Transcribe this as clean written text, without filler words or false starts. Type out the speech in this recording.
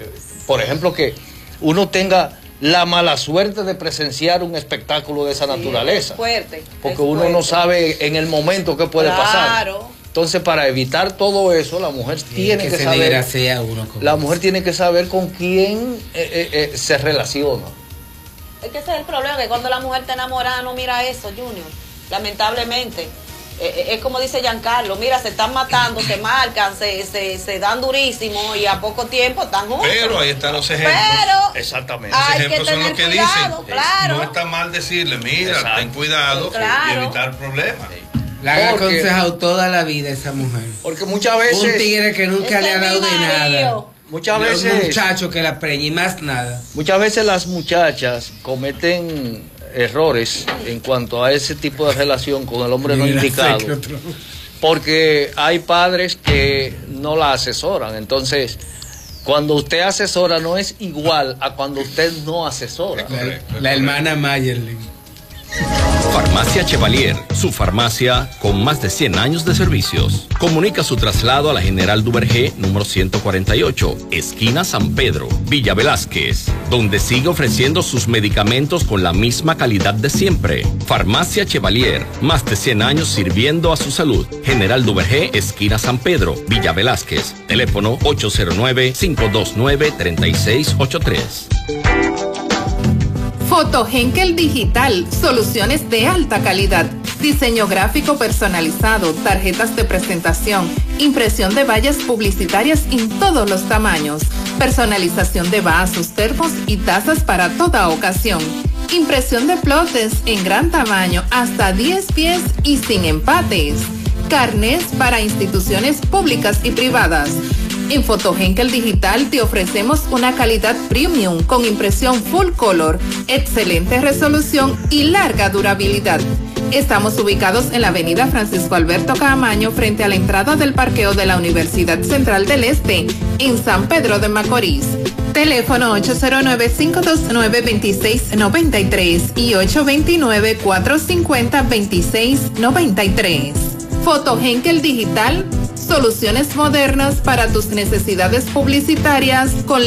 por ejemplo, que uno tenga la mala suerte de presenciar un espectáculo de esa naturaleza. Es fuerte. Porque uno no sabe en el momento qué puede pasar. Entonces, para evitar todo eso, la mujer tiene que saber. La mujer tiene que saber con quién se relaciona. Es que ese es el problema, que cuando la mujer está enamorada no mira eso, Junior. Lamentablemente. Es como dice Giancarlo, mira, se están matando, se marcan, se dan durísimo y a poco tiempo están juntos. Pero ahí están los ejemplos. Pero exactamente. Los ejemplos son los que cuidado, dicen. Claro. No está mal decirle, mira, ten cuidado y evitar problemas. La han aconsejado toda la vida esa mujer. Porque muchas veces... Un tigre que nunca le ha dado de nada. Muchas veces... Un muchacho que la preñe y más nada. Muchas veces las muchachas cometen errores en cuanto a ese tipo de relación con el hombre no indicado, porque hay padres que no la asesoran. Entonces, cuando usted asesora no es igual a cuando usted no asesora. La hermana Mayerlin. Farmacia Chevalier, su farmacia con más de 100 años de servicios. Comunica su traslado a la General Duvergé, número 148, esquina San Pedro, Villa Velázquez, donde sigue ofreciendo sus medicamentos con la misma calidad de siempre. Farmacia Chevalier, más de 100 años sirviendo a su salud. General Duvergé, esquina San Pedro, Villa Velázquez. Teléfono 809-529-3683. Foto Henkel Digital, soluciones de alta calidad, diseño gráfico personalizado, tarjetas de presentación, impresión de vallas publicitarias en todos los tamaños, personalización de vasos, termos y tazas para toda ocasión, impresión de plotes en gran tamaño hasta 10 pies y sin empates, carnés para instituciones públicas y privadas. En Foto Henkel Digital te ofrecemos una calidad premium con impresión full color, excelente resolución y larga durabilidad. Estamos ubicados en la avenida Francisco Alberto Caamaño frente a la entrada del parqueo de la Universidad Central del Este en San Pedro de Macorís. Teléfono 809-529-2693 y 829-450-2693. Foto Henkel Digital, soluciones modernas para tus necesidades publicitarias con